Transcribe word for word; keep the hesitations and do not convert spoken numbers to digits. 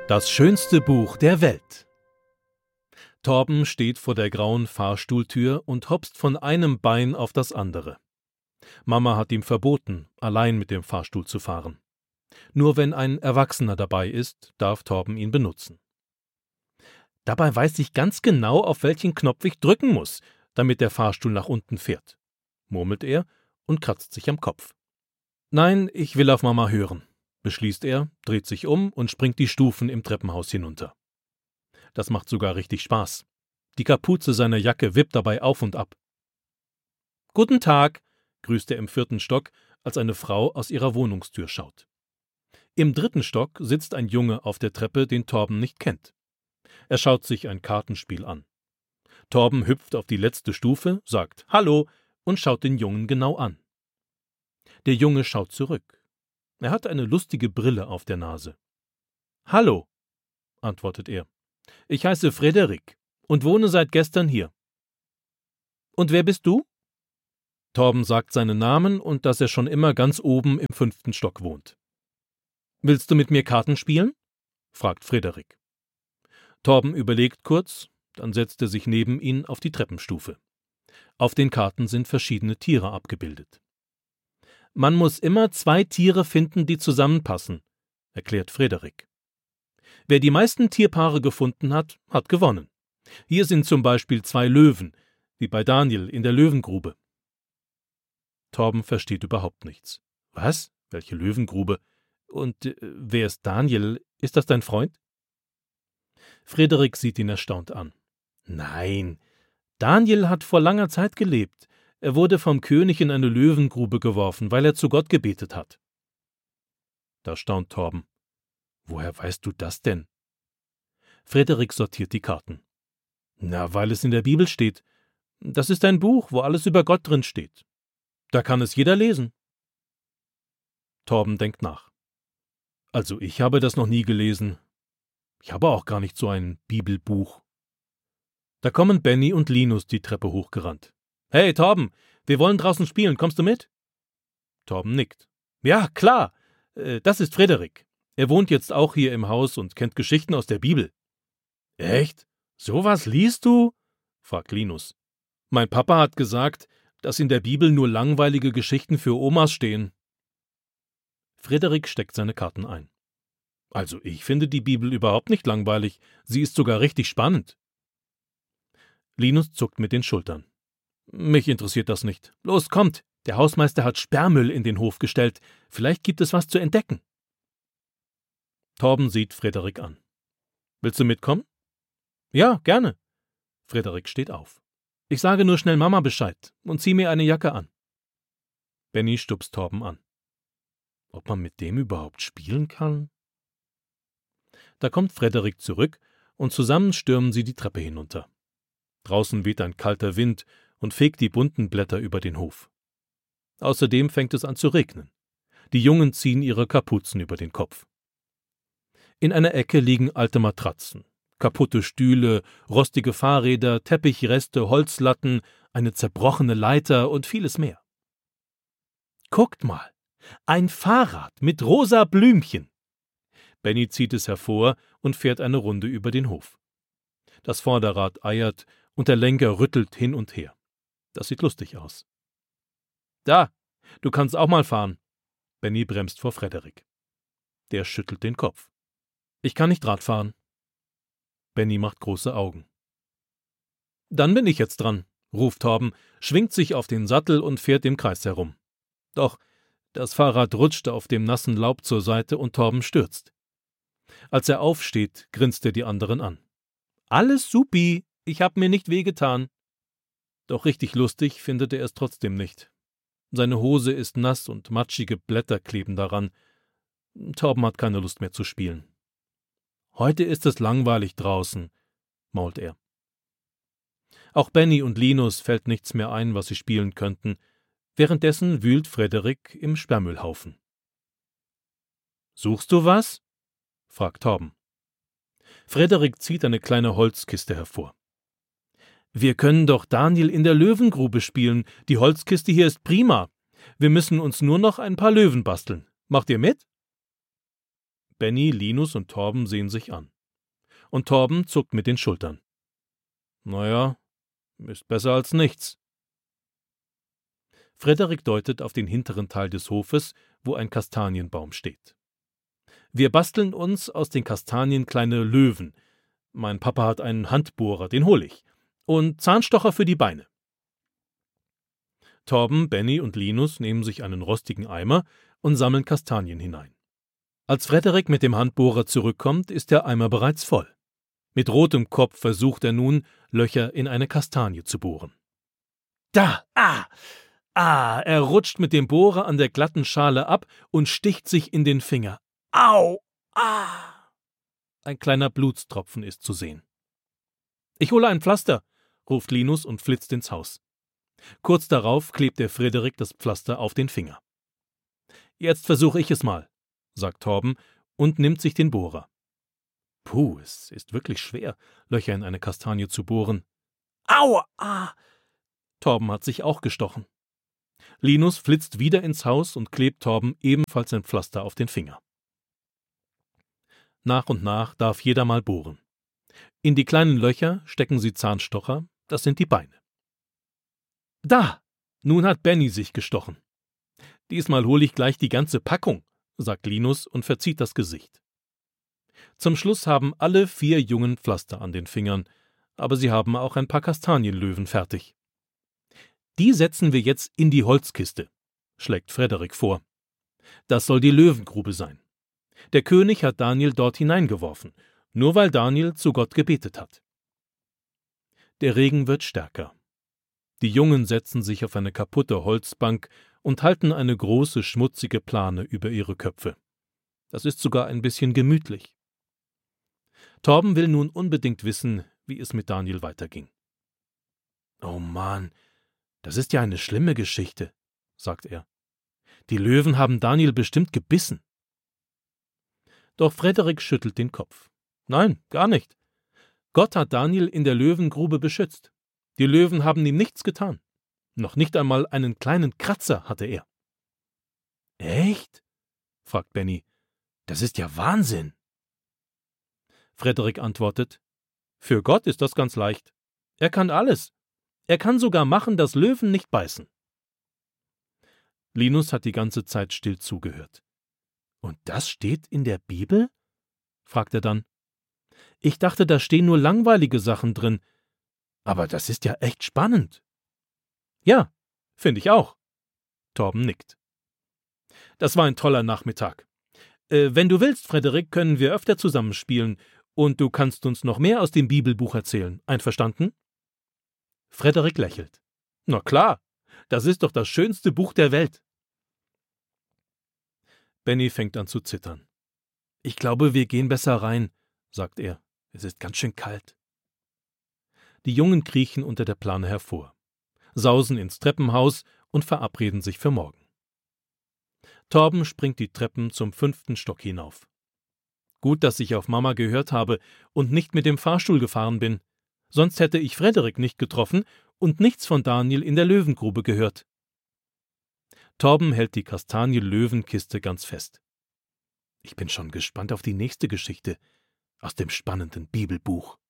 Das schönste Buch der Welt. Torben steht vor der grauen Fahrstuhltür und hopst von einem Bein auf das andere. Mama hat ihm verboten, allein mit dem Fahrstuhl zu fahren. Nur wenn ein Erwachsener dabei ist, darf Torben ihn benutzen. Dabei weiß ich ganz genau, auf welchen Knopf ich drücken muss, damit der Fahrstuhl nach unten fährt, murmelt er und kratzt sich am Kopf. Nein, ich will auf Mama hören, beschließt er, dreht sich um und springt die Stufen im Treppenhaus hinunter. Das macht sogar richtig Spaß. Die Kapuze seiner Jacke wippt dabei auf und ab. »Guten Tag«, grüßt er im vierten Stock, als eine Frau aus ihrer Wohnungstür schaut. Im dritten Stock sitzt ein Junge auf der Treppe, den Torben nicht kennt. Er schaut sich ein Kartenspiel an. Torben hüpft auf die letzte Stufe, sagt »Hallo« und schaut den Jungen genau an. Der Junge schaut zurück. Er hat eine lustige Brille auf der Nase. »Hallo«, antwortet er. »Ich heiße Frederik und wohne seit gestern hier.« »Und wer bist du?« Torben sagt seinen Namen und dass er schon immer ganz oben im fünften Stock wohnt. »Willst du mit mir Karten spielen?« fragt Frederik. Torben überlegt kurz, dann setzt er sich neben ihn auf die Treppenstufe. Auf den Karten sind verschiedene Tiere abgebildet. »Man muss immer zwei Tiere finden, die zusammenpassen«, erklärt Frederik. »Wer die meisten Tierpaare gefunden hat, hat gewonnen. Hier sind zum Beispiel zwei Löwen, wie bei Daniel in der Löwengrube.« Torben versteht überhaupt nichts. »Was? Welche Löwengrube? Und äh, wer ist Daniel? Ist das dein Freund?« Frederik sieht ihn erstaunt an. »Nein, Daniel hat vor langer Zeit gelebt. Er wurde vom König in eine Löwengrube geworfen, weil er zu Gott gebetet hat.« Da staunt Torben. »Woher weißt du das denn?« Frederik sortiert die Karten. »Na, weil es in der Bibel steht. Das ist ein Buch, wo alles über Gott drin steht. Da kann es jeder lesen.« Torben denkt nach. »Also ich habe das noch nie gelesen. Ich habe auch gar nicht so ein Bibelbuch.« Da kommen Benny und Linus die Treppe hochgerannt. »Hey Torben, wir wollen draußen spielen, kommst du mit?« Torben nickt. »Ja, klar, äh, das ist Frederik. Er wohnt jetzt auch hier im Haus und kennt Geschichten aus der Bibel.« »Echt? Sowas liest du?« fragt Linus. »Mein Papa hat gesagt, dass in der Bibel nur langweilige Geschichten für Omas stehen.« Frederik steckt seine Karten ein. »Also ich finde die Bibel überhaupt nicht langweilig. Sie ist sogar richtig spannend.« Linus zuckt mit den Schultern. »Mich interessiert das nicht. Los, kommt, der Hausmeister hat Sperrmüll in den Hof gestellt. Vielleicht gibt es was zu entdecken.« Torben sieht Frederik an. »Willst du mitkommen?« »Ja, gerne.« Frederik steht auf. »Ich sage nur schnell Mama Bescheid und zieh mir eine Jacke an.« Benny stupst Torben an. Ob man mit dem überhaupt spielen kann? Da kommt Frederik zurück und zusammen stürmen sie die Treppe hinunter. Draußen weht ein kalter Wind und fegt die bunten Blätter über den Hof. Außerdem fängt es an zu regnen. Die Jungen ziehen ihre Kapuzen über den Kopf. In einer Ecke liegen alte Matratzen, kaputte Stühle, rostige Fahrräder, Teppichreste, Holzlatten, eine zerbrochene Leiter und vieles mehr. »Guckt mal, ein Fahrrad mit rosa Blümchen!« Benny zieht es hervor und fährt eine Runde über den Hof. Das Vorderrad eiert und der Lenker rüttelt hin und her. Das sieht lustig aus. »Da, du kannst auch mal fahren.« Benny bremst vor Frederik. Der schüttelt den Kopf. »Ich kann nicht Rad fahren.« Benny macht große Augen. »Dann bin ich jetzt dran«, ruft Torben, schwingt sich auf den Sattel und fährt im Kreis herum. Doch das Fahrrad rutscht auf dem nassen Laub zur Seite und Torben stürzt. Als er aufsteht, grinst er die anderen an. »Alles supi, ich hab mir nicht wehgetan.« Doch richtig lustig findet er es trotzdem nicht. Seine Hose ist nass und matschige Blätter kleben daran. Torben hat keine Lust mehr zu spielen. »Heute ist es langweilig draußen«, mault er. Auch Benny und Linus fällt nichts mehr ein, was sie spielen könnten. Währenddessen wühlt Frederik im Sperrmüllhaufen. »Suchst du was?« fragt Torben. Frederik zieht eine kleine Holzkiste hervor. »Wir können doch Daniel in der Löwengrube spielen. Die Holzkiste hier ist prima. Wir müssen uns nur noch ein paar Löwen basteln. Macht ihr mit?« Benny, Linus und Torben sehen sich an. Und Torben zuckt mit den Schultern. Naja, ist besser als nichts. Frederik deutet auf den hinteren Teil des Hofes, wo ein Kastanienbaum steht. Wir basteln uns aus den Kastanien kleine Löwen. Mein Papa hat einen Handbohrer, den hole ich. Und Zahnstocher für die Beine. Torben, Benny und Linus nehmen sich einen rostigen Eimer und sammeln Kastanien hinein. Als Frederik mit dem Handbohrer zurückkommt, ist der Eimer bereits voll. Mit rotem Kopf versucht er nun, Löcher in eine Kastanie zu bohren. Da! Ah! Ah! Er rutscht mit dem Bohrer an der glatten Schale ab und sticht sich in den Finger. Au! Ah! Ein kleiner Blutstropfen ist zu sehen. »Ich hole ein Pflaster«, ruft Linus und flitzt ins Haus. Kurz darauf klebt der Frederik das Pflaster auf den Finger. »Jetzt versuche ich es mal«, sagt Torben und nimmt sich den Bohrer. Puh, es ist wirklich schwer, Löcher in eine Kastanie zu bohren. Aua! Ah! Torben hat sich auch gestochen. Linus flitzt wieder ins Haus und klebt Torben ebenfalls ein Pflaster auf den Finger. Nach und nach darf jeder mal bohren. In die kleinen Löcher stecken sie Zahnstocher, das sind die Beine. Da! Nun hat Benny sich gestochen. Diesmal hole ich gleich die ganze Packung, sagt Linus und verzieht das Gesicht. Zum Schluss haben alle vier Jungen Pflaster an den Fingern, aber sie haben auch ein paar Kastanienlöwen fertig. Die setzen wir jetzt in die Holzkiste, schlägt Frederik vor. Das soll die Löwengrube sein. Der König hat Daniel dort hineingeworfen, nur weil Daniel zu Gott gebetet hat. Der Regen wird stärker. Die Jungen setzen sich auf eine kaputte Holzbank und halten eine große, schmutzige Plane über ihre Köpfe. Das ist sogar ein bisschen gemütlich. Torben will nun unbedingt wissen, wie es mit Daniel weiterging. »Oh Mann, das ist ja eine schlimme Geschichte«, sagt er. »Die Löwen haben Daniel bestimmt gebissen.« Doch Frederik schüttelt den Kopf. »Nein, gar nicht. Gott hat Daniel in der Löwengrube beschützt. Die Löwen haben ihm nichts getan. Noch nicht einmal einen kleinen Kratzer hatte er.« »Echt?«, fragt Benny. »Das ist ja Wahnsinn!« Frederik antwortet, »Für Gott ist das ganz leicht. Er kann alles. Er kann sogar machen, dass Löwen nicht beißen.« Linus hat die ganze Zeit still zugehört. »Und das steht in der Bibel?«, fragt er dann. »Ich dachte, da stehen nur langweilige Sachen drin. Aber das ist ja echt spannend.« »Ja, finde ich auch.« Torben nickt. »Das war ein toller Nachmittag. Äh, wenn du willst, Frederik, können wir öfter zusammenspielen und du kannst uns noch mehr aus dem Bibelbuch erzählen. Einverstanden?« Frederik lächelt. »Na klar, das ist doch das schönste Buch der Welt.« Benny fängt an zu zittern. »Ich glaube, wir gehen besser rein«, sagt er. »Es ist ganz schön kalt.« Die Jungen kriechen unter der Plane hervor, sausen ins Treppenhaus und verabreden sich für morgen. Torben springt die Treppen zum fünften Stock hinauf. Gut, dass ich auf Mama gehört habe und nicht mit dem Fahrstuhl gefahren bin. Sonst hätte ich Frederik nicht getroffen und nichts von Daniel in der Löwengrube gehört. Torben hält die Kastanie-Löwenkiste ganz fest. Ich bin schon gespannt auf die nächste Geschichte aus dem spannenden Bibelbuch.